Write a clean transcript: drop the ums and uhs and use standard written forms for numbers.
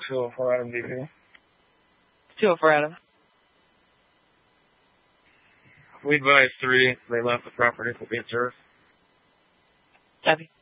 204 Adam DP. 204 Adam. We advised 3. They left the property for being served. Copy.